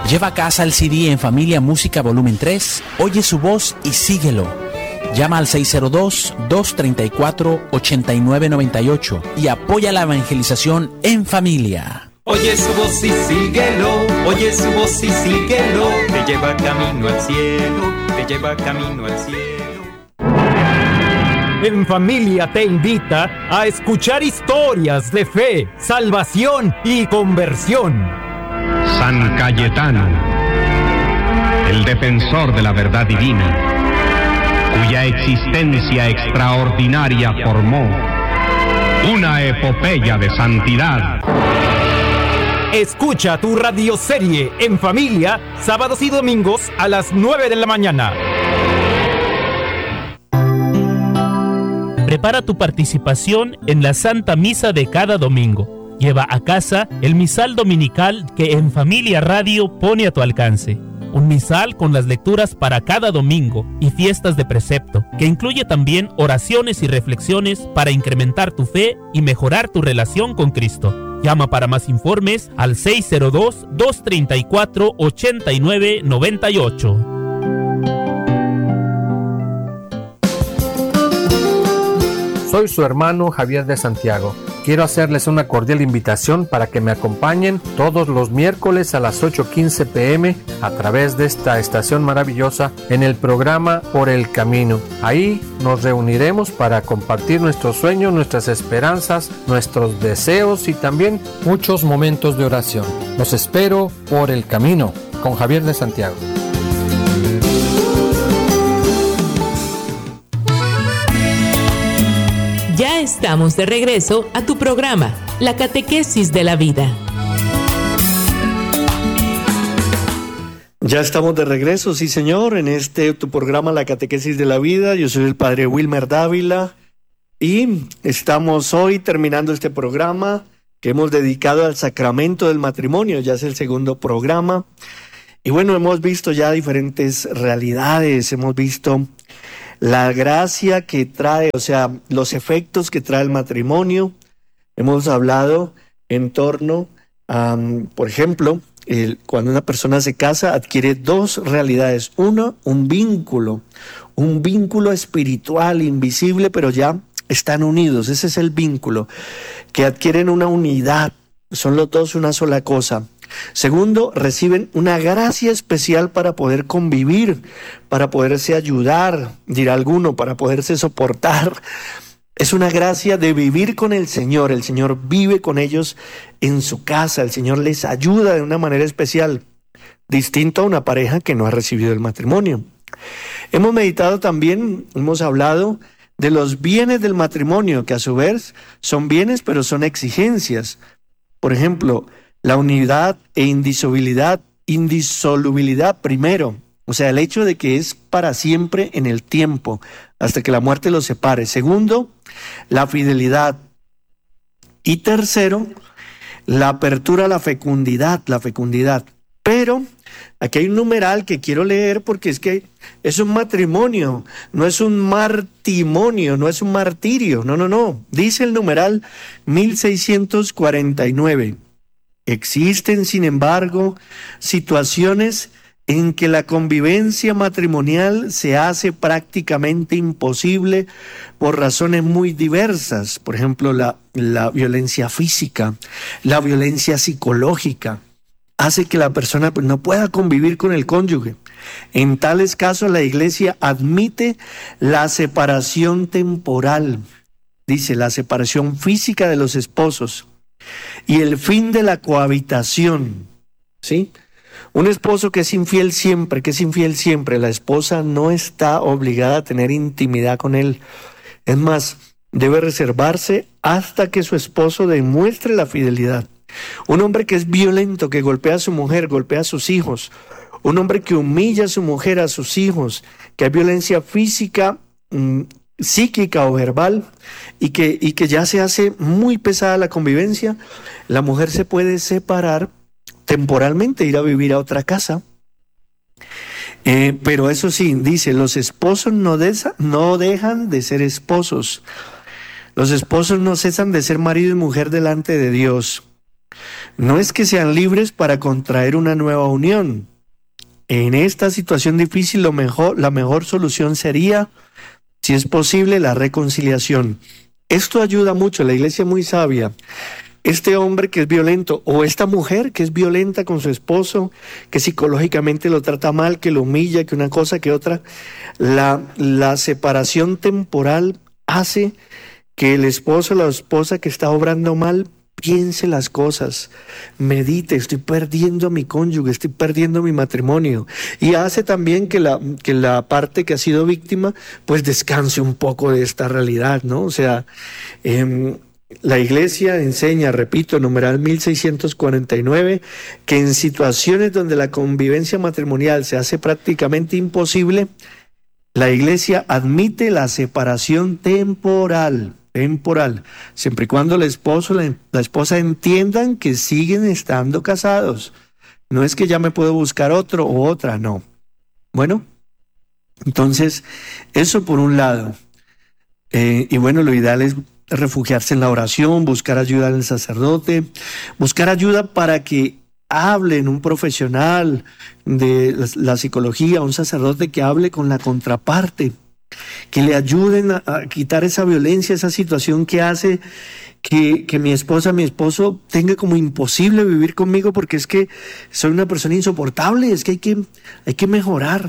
Lleva a casa el CD En Familia Música Volumen 3, oye su voz y síguelo. Llama al 602-234-8998 y apoya la evangelización en familia. Oye su voz y síguelo, oye su voz y síguelo, te lleva camino al cielo, te lleva camino al cielo. En Familia te invita a escuchar historias de fe, salvación y conversión. San Cayetano, el defensor de la verdad divina, cuya existencia extraordinaria formó una epopeya de santidad. Escucha tu radioserie En Familia, sábados y domingos a las 9 de la mañana. Prepara tu participación en la Santa Misa de cada domingo. Lleva a casa el misal dominical que En Familia Radio pone a tu alcance. Un misal con las lecturas para cada domingo y fiestas de precepto, que incluye también oraciones y reflexiones para incrementar tu fe y mejorar tu relación con Cristo. Llama para más informes al 602-234-8998. Soy su hermano Javier de Santiago. Quiero hacerles una cordial invitación para que me acompañen todos los miércoles a las 8:15 p.m. a través de esta estación maravillosa en el programa Por el Camino. Ahí nos reuniremos para compartir nuestros sueños, nuestras esperanzas, nuestros deseos y también muchos momentos de oración. Los espero por el Camino con Javier de Santiago. Ya estamos de regreso a tu programa, La Catequesis de la Vida. Ya estamos de regreso, sí señor, en tu programa La Catequesis de la Vida. Yo soy el Padre Wilmer Dávila y estamos hoy terminando este programa que hemos dedicado al sacramento del matrimonio. Ya es el segundo programa. Y bueno, hemos visto ya diferentes realidades, hemos visto la gracia que trae, o sea, los efectos que trae el matrimonio. Hemos hablado en torno a, por ejemplo, cuando una persona se casa, adquiere dos realidades. Uno, un vínculo espiritual, invisible, pero ya están unidos. Ese es el vínculo, que adquieren una unidad. Son los dos una sola cosa. Segundo, reciben una gracia especial para poder convivir, para poderse ayudar, dirá alguno, para poderse soportar. Es una gracia de vivir con el Señor. El Señor vive con ellos en su casa. El Señor les ayuda de una manera especial, distinto a una pareja que no ha recibido el matrimonio. Hemos meditado también, hemos hablado de los bienes del matrimonio, que a su vez son bienes, pero son exigencias. Por ejemplo, la unidad e indisolubilidad primero, o sea, el hecho de que es para siempre en el tiempo, hasta que la muerte los separe. Segundo, la fidelidad. Y tercero, la apertura a la fecundidad. Pero aquí hay un numeral que quiero leer porque es que es un matrimonio, no es un martimonio, no es un martirio, no. Dice el numeral 1649. Existen, sin embargo, situaciones en que la convivencia matrimonial se hace prácticamente imposible por razones muy diversas. Por ejemplo, la violencia física, la violencia psicológica, hace que la persona no pueda convivir con el cónyuge. En tales casos, la Iglesia admite la separación temporal, dice, la separación física de los esposos, y el fin de la cohabitación, ¿sí? Un esposo que es infiel siempre, la esposa no está obligada a tener intimidad con él. Es más, debe reservarse hasta que su esposo demuestre la fidelidad. Un hombre que es violento, que golpea a su mujer, golpea a sus hijos. Un hombre que humilla a su mujer, a sus hijos, que hay violencia física, psíquica o verbal, y que ya se hace muy pesada la convivencia, la mujer se puede separar temporalmente, ir a vivir a otra casa. Pero eso sí, dice, los esposos no dejan de ser esposos. Los esposos no cesan de ser marido y mujer delante de Dios. No es que sean libres para contraer una nueva unión. En esta situación difícil, la mejor solución sería, si es posible, la reconciliación. Esto ayuda mucho, la iglesia es muy sabia. Este hombre que es violento, o esta mujer que es violenta con su esposo, que psicológicamente lo trata mal, que lo humilla, que una cosa, que otra, la separación temporal hace que el esposo o la esposa que está obrando mal piense las cosas, medite, estoy perdiendo a mi cónyuge, estoy perdiendo mi matrimonio, y hace también que la parte que ha sido víctima pues descanse un poco de esta realidad, ¿no? O sea, la iglesia enseña, repito, numeral 1649, que en situaciones donde la convivencia matrimonial se hace prácticamente imposible, la iglesia admite la separación temporal, siempre y cuando el esposo y la esposa entiendan que siguen estando casados. No es que ya me puedo buscar otro o otra, no. Bueno, entonces, eso por un lado. Y bueno, lo ideal es refugiarse en la oración, buscar ayuda en el sacerdote, buscar ayuda para que hablen un profesional de la psicología, un sacerdote que hable con la contraparte, que le ayuden a quitar esa violencia, esa situación que hace que mi esposa, mi esposo tenga como imposible vivir conmigo porque es que soy una persona insoportable, es que hay que mejorar.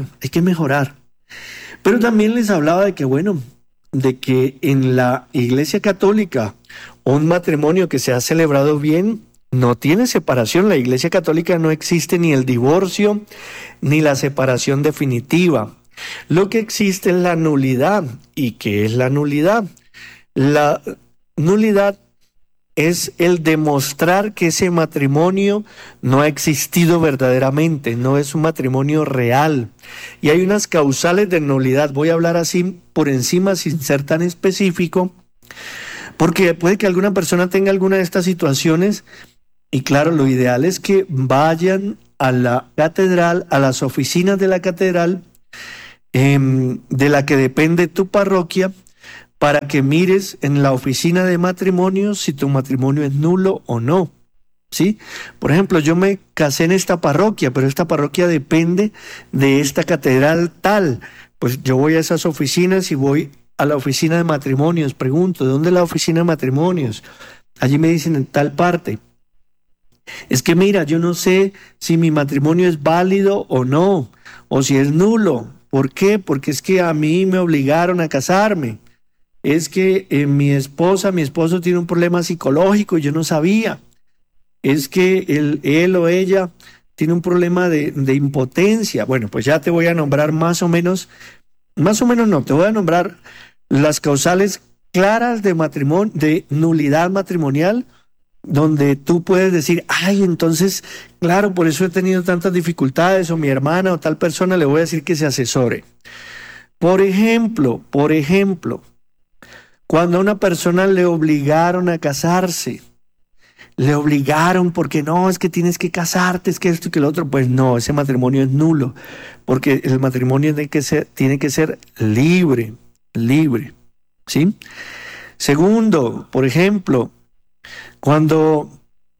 Pero también les hablaba de que, bueno, de que en la Iglesia Católica un matrimonio que se ha celebrado bien no tiene separación. La Iglesia Católica no existe ni el divorcio ni la separación definitiva. Lo que existe es la nulidad. ¿Y qué es la nulidad? La nulidad es el demostrar que ese matrimonio no ha existido verdaderamente, no es un matrimonio real. Y hay unas causales de nulidad. Voy a hablar así por encima sin ser tan específico, porque puede que alguna persona tenga alguna de estas situaciones. Y claro, lo ideal es que vayan a la catedral, a las oficinas de la catedral, de la que depende tu parroquia, para que mires en la oficina de matrimonios si tu matrimonio es nulo o no, ¿sí? Por ejemplo, yo me casé en esta parroquia, pero esta parroquia depende de esta catedral tal. Pues yo voy a esas oficinas y voy a la oficina de matrimonios, pregunto, ¿dónde es la oficina de matrimonios? Allí me dicen en tal parte. Es que mira, yo no sé si mi matrimonio es válido o no, o si es nulo. ¿Por qué? Porque es que a mí me obligaron a casarme. Es que mi esposo tiene un problema psicológico y yo no sabía. Es que él o ella tiene un problema de impotencia. Bueno, pues ya te voy a nombrar más o menos no, te voy a nombrar las causales claras de nulidad matrimonial, donde tú puedes decir, ay, entonces, claro, por eso he tenido tantas dificultades, o mi hermana o tal persona le voy a decir que se asesore. Por ejemplo, cuando a una persona le obligaron a casarse, le obligaron porque no, es que tienes que casarte, es que esto y que lo otro, pues no, ese matrimonio es nulo, porque el matrimonio tiene que ser libre, ¿sí? Segundo, por ejemplo, cuando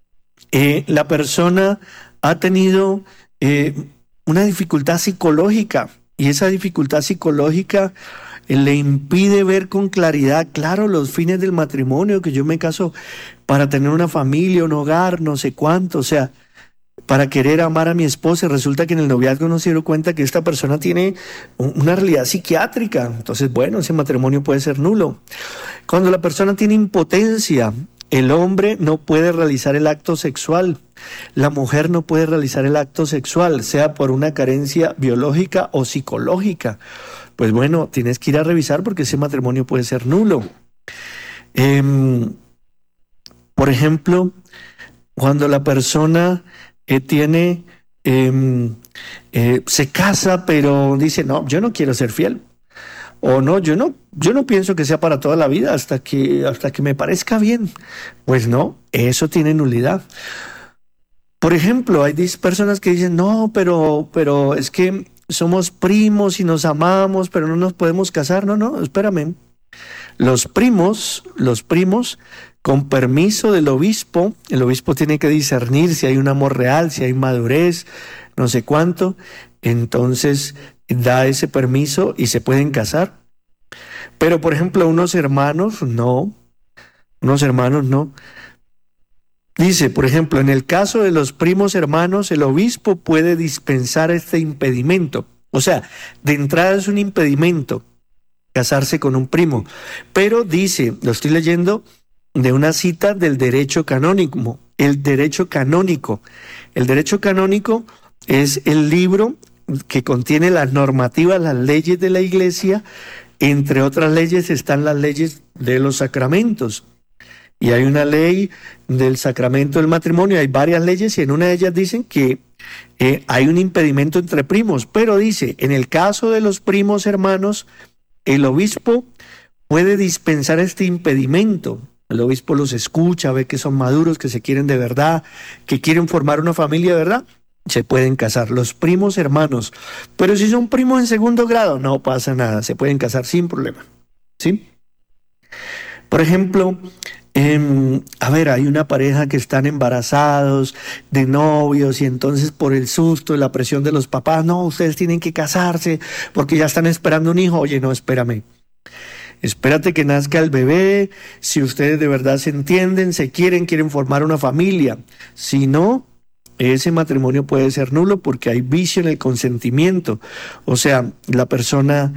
la persona ha tenido una dificultad psicológica y esa dificultad psicológica le impide ver con claridad, claro, los fines del matrimonio, que yo me caso para tener una familia, un hogar, no sé cuánto, o sea, para querer amar a mi esposa, y resulta que en el noviazgo no se dio cuenta que esta persona tiene una realidad psiquiátrica, entonces bueno, ese matrimonio puede ser nulo. Cuando la persona tiene impotencia, el hombre no puede realizar el acto sexual, la mujer no puede realizar el acto sexual, sea por una carencia biológica o psicológica. Pues bueno, tienes que ir a revisar porque ese matrimonio puede ser nulo. Por ejemplo, cuando la persona se casa pero dice, no, yo no quiero ser fiel. O no, yo no pienso que sea para toda la vida hasta que me parezca bien. Pues no, eso tiene nulidad. Por ejemplo, hay personas que dicen, no, pero es que somos primos y nos amamos, pero no nos podemos casar. No, espérame. Los primos con permiso del obispo. El obispo tiene que discernir si hay un amor real, si hay madurez, no sé cuánto. Entonces da ese permiso y se pueden casar. Pero, por ejemplo, unos hermanos no. Dice, por ejemplo, en el caso de los primos hermanos, el obispo puede dispensar este impedimento. O sea, de entrada es un impedimento casarse con un primo. Pero dice, lo estoy leyendo de una cita del derecho canónico. El derecho canónico es el libro que contiene las normativas, las leyes de la Iglesia. Entre otras leyes están las leyes de los sacramentos. Y hay una ley del sacramento del matrimonio, hay varias leyes, y en una de ellas dicen que hay un impedimento entre primos, pero dice, en el caso de los primos hermanos, el obispo puede dispensar este impedimento. El obispo los escucha, ve que son maduros, que se quieren de verdad, que quieren formar una familia de verdad, se pueden casar los primos hermanos. Pero si son primos en segundo grado, no pasa nada, se pueden casar sin problema, ¿sí? Por ejemplo, hay una pareja que están embarazados, de novios, y entonces por el susto y la presión de los papás, no, ustedes tienen que casarse porque ya están esperando un hijo. Oye, no, espérame. Espérate que nazca el bebé, si ustedes de verdad se entienden, se quieren formar una familia. Si no, ese matrimonio puede ser nulo porque hay vicio en el consentimiento. O sea, la persona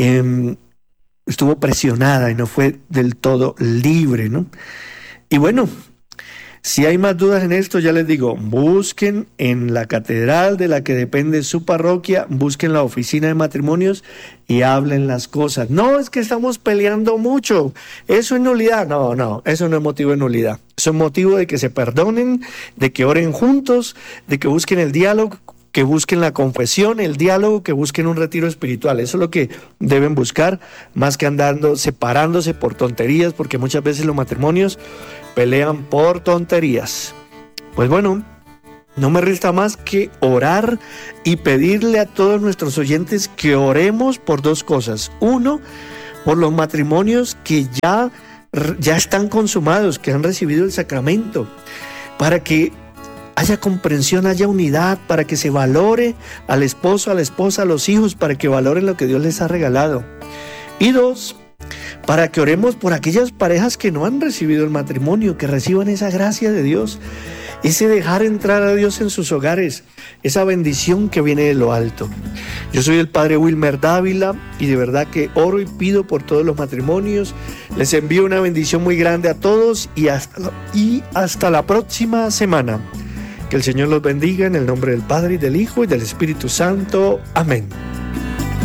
estuvo presionada y no fue del todo libre, ¿no? Y bueno, si hay más dudas en esto, ya les digo, busquen en la catedral de la que depende su parroquia, busquen la oficina de matrimonios y hablen las cosas. No, es que estamos peleando mucho, eso es nulidad. No, eso no es motivo de nulidad. Eso es motivo de que se perdonen, de que oren juntos, de que busquen el diálogo, que busquen la confesión, el diálogo, que busquen un retiro espiritual. Eso es lo que deben buscar, más que andando separándose por tonterías, porque muchas veces los matrimonios pelean por tonterías. Pues bueno, no me resta más que orar y pedirle a todos nuestros oyentes que oremos por dos cosas. Uno, por los matrimonios que ya están consumados, que han recibido el sacramento, para que haya comprensión, haya unidad, para que se valore al esposo, a la esposa, a los hijos, para que valoren lo que Dios les ha regalado. Y dos, para que oremos por aquellas parejas que no han recibido el matrimonio, que reciban esa gracia de Dios, ese dejar entrar a Dios en sus hogares, esa bendición que viene de lo alto. Yo soy el Padre Wilmer Dávila y de verdad que oro y pido por todos los matrimonios. Les envío una bendición muy grande a todos y hasta la próxima semana. Que el Señor los bendiga en el nombre del Padre, y del Hijo, y del Espíritu Santo. Amén.